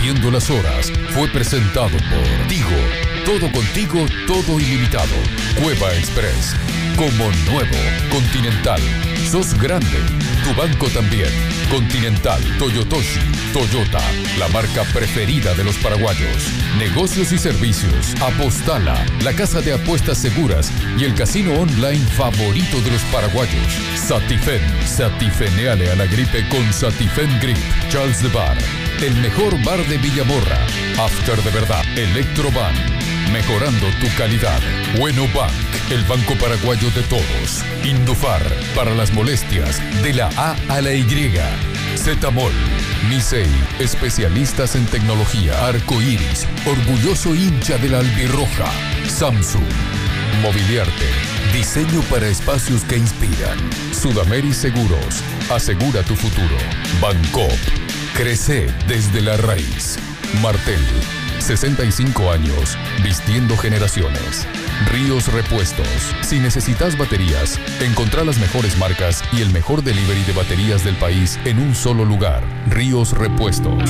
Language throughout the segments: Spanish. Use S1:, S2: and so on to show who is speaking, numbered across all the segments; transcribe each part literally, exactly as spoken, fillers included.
S1: Rompiendo las horas fue presentado por Tigo. Todo contigo, todo ilimitado. Cueva Express. Como nuevo. Continental. Sos grande. Tu banco también. Continental. Toyotoshi. Toyota. La marca preferida de los paraguayos. Negocios y servicios. Apostala. La casa de apuestas seguras y el casino online favorito de los paraguayos. Satifen. Satifeneale a la gripe con Satifen Grip. Charles de Bar. El mejor bar de Villamorra. After de verdad. Electroban. Mejorando tu calidad. Bueno Bank, el banco paraguayo de todos. Indufar, para las molestias de la A a la Y. Zetamol. Misei, especialistas en tecnología. Arcoiris, orgulloso hincha de la albirroja. Samsung. Mobiliarte. Diseño para espacios que inspiran. Sudameris Seguros. Asegura tu futuro. Bancop. Crece desde la raíz. Martel. sesenta y cinco años, vistiendo generaciones. Ríos Repuestos. Si necesitas baterías, encontrá las mejores marcas y el mejor delivery de baterías del país en un solo lugar. Ríos Repuestos.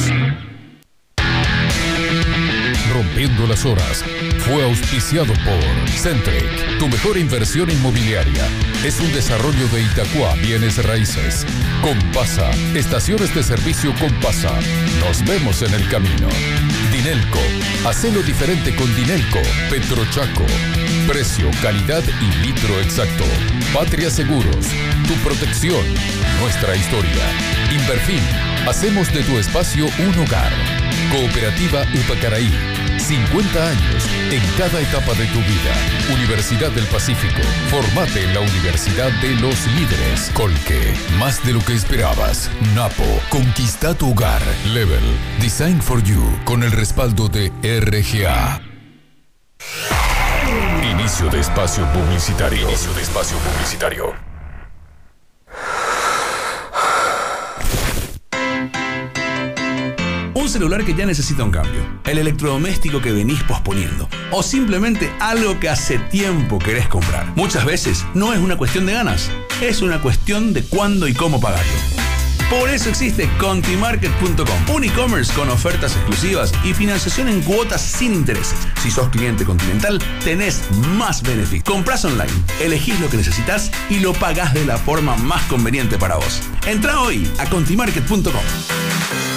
S1: Rompiendo las horas fue auspiciado por Centric. Tu mejor inversión inmobiliaria es un desarrollo de Itacua Bienes Raíces. Compasa. Estaciones de servicio Compasa. Nos vemos en el camino. Dinelco. Hacelo diferente con Dinelco. Petrochaco. Precio, calidad y litro exacto. Patria Seguros. Tu protección. Nuestra historia. Inverfin. Hacemos de tu espacio un hogar. Cooperativa Upacaraí. cincuenta años en cada etapa de tu vida. Universidad del Pacífico. Formate en la Universidad de los Líderes. Colque. Más de lo que esperabas. Napo. Conquista tu hogar. Level. Design for You. Con el respaldo de R G A. Inicio de espacio publicitario. Inicio de espacio publicitario.
S2: Un celular que ya necesita un cambio, el electrodoméstico que venís posponiendo o simplemente algo que hace tiempo querés comprar. Muchas veces no es una cuestión de ganas, es una cuestión de cuándo y cómo pagarlo. Por eso existe Contimarket punto com, un e-commerce con ofertas exclusivas y financiación en cuotas sin intereses. Si sos cliente Continental, tenés más beneficios. Comprás online, elegís lo que necesitas y lo pagás de la forma más conveniente para vos. Entrá hoy a Contimarket punto com.